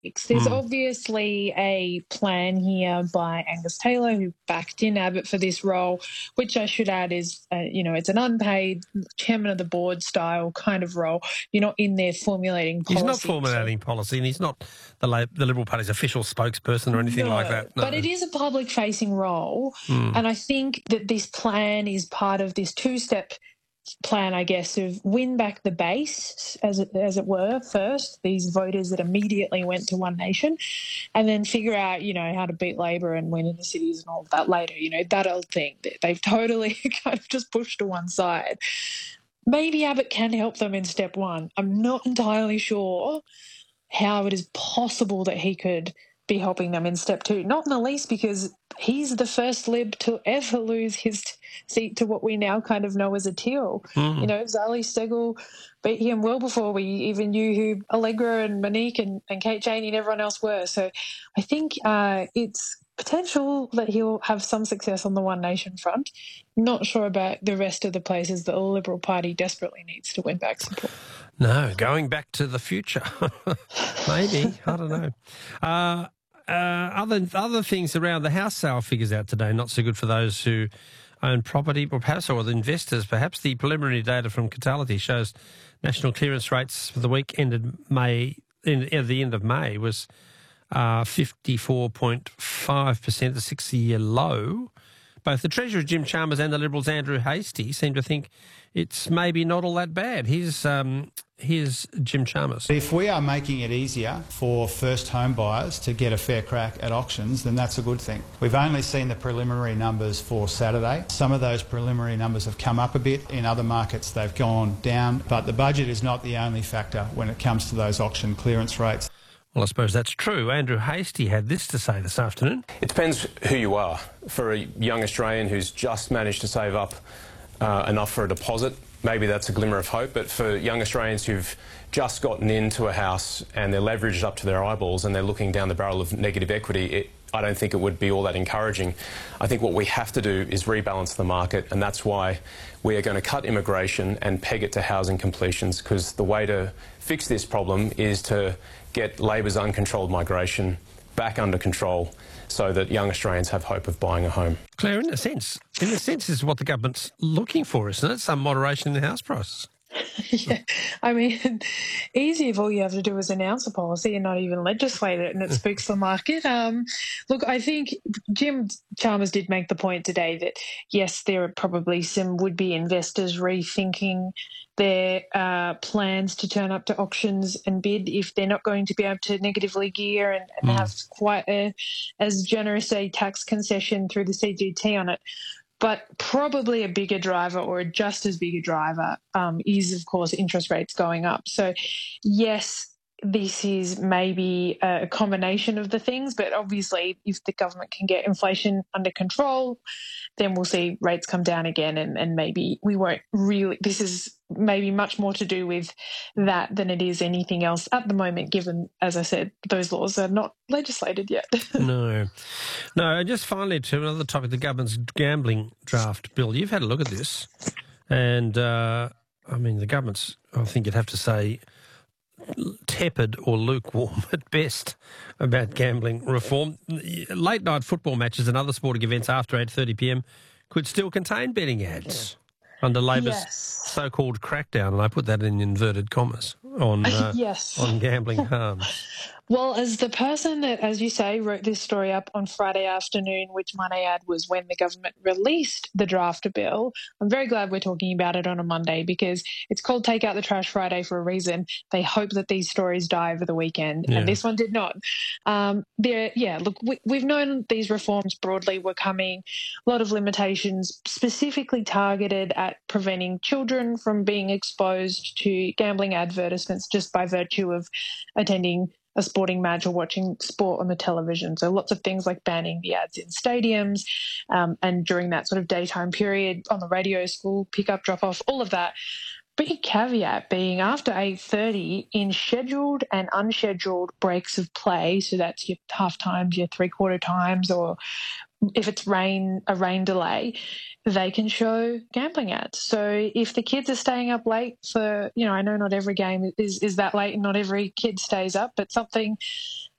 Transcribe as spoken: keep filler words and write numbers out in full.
There's Mm. obviously a plan here by Angus Taylor, who backed in Abbott for this role, which I should add is, uh, you know, it's an unpaid chairman of the board style kind of role. You're not in there formulating policy. He's not formulating so. policy, and he's not the, La- the Liberal Party's official spokesperson or anything no, like that. No, but it is a public-facing role, mm. and I think that this plan is part of this two-step plan, I guess, of win back the base, as it, as it were, first, these voters that immediately went to One Nation, and then figure out, you know, how to beat Labor and win in the cities and all of that later, you know, that old thing that they've totally kind of just pushed to one side. Maybe Abbott can help them in step one. I'm not entirely sure how it is possible that he could be helping them in step two, not in the least because he's the first Lib to ever lose his t- seat to what we now kind of know as a Teal. Mm. You know, Zali Steggall beat him well before we even knew who Allegra and Monique and, and Kate Janey and everyone else were. So I think uh, it's potential that he'll have some success on the One Nation front. Not sure about the rest of the places that the Liberal Party desperately needs to win back support. No, going back to the future. Maybe, I don't know. Uh, uh, other other things around, the house sale figures out today, not so good for those who own property, or perhaps, or the investors. Perhaps the preliminary data from Catality shows national clearance rates for the week ended May, in, at the end of May, was uh, fifty-four point five percent, the sixty-year low. Both the Treasurer, Jim Chalmers, and the Liberals, Andrew Hastie, seem to think it's maybe not all that bad. Here's, um, here's Jim Chalmers. If we are making it easier for first home buyers to get a fair crack at auctions, then that's a good thing. We've only seen the preliminary numbers for Saturday. Some of those preliminary numbers have come up a bit. In other markets, they've gone down. But the budget is not the only factor when it comes to those auction clearance rates. Well, I suppose that's true. Andrew Hastie had this to say this afternoon. It depends who you are. For a young Australian who's just managed to save up uh, enough for a deposit, maybe that's a glimmer of hope. But for young Australians who've just gotten into a house and they're leveraged up to their eyeballs and they're looking down the barrel of negative equity, it, I don't think it would be all that encouraging. I think what we have to do is rebalance the market, and that's why we are going to cut immigration and peg it to housing completions, because the way to fix this problem is to get Labor's uncontrolled migration back under control so that young Australians have hope of buying a home. Claire, in a sense, in a sense, is what the government's looking for, isn't it? Some moderation in the house prices. Yeah, I mean, easy if all you have to do is announce a policy and not even legislate it, and it spooks the market. Um, look, I think Jim Chalmers did make the point today that, yes, there are probably some would-be investors rethinking their uh, plans to turn up to auctions and bid if they're not going to be able to negatively gear and, and mm. have quite a, as generous a tax concession through the C G T on it. But probably a bigger driver, or a just as big a driver, um, is, of course, interest rates going up. So, yes, this is maybe a combination of the things, but obviously if the government can get inflation under control, then we'll see rates come down again, and, and maybe we won't really – this is maybe much more to do with that than it is anything else at the moment, given, as I said, those laws are not legislated yet. No. No, and just finally to another topic, the government's gambling draft bill. You've had a look at this, and, uh, I mean, the government's, I think you'd have to say, tepid or lukewarm at best about gambling reform. Late night football matches and other sporting events after eight thirty p m could still contain betting ads under Labor's yes. so-called crackdown, and I put that in inverted commas, on uh, yes. on gambling harms. Well, as the person that, as you say, wrote this story up on Friday afternoon, which might I add was when the government released the draft bill, I'm very glad we're talking about it on a Monday, because it's called Take Out the Trash Friday for a reason. They hope that these stories die over the weekend, yeah. and this one did not. Um, there, yeah, look, we, we've known these reforms broadly were coming, a lot of limitations specifically targeted at preventing children from being exposed to gambling advertisements just by virtue of attending a sporting match or watching sport on the television. So lots of things like banning the ads in stadiums um, and during that sort of daytime period on the radio, school, pick-up, drop-off, all of that. Big caveat being after eight thirty in scheduled and unscheduled breaks of play, so that's your half times, your three-quarter times, or if it's rain, a rain delay, they can show gambling ads. So if the kids are staying up late for, you know, I know not every game is, is that late and not every kid stays up, but something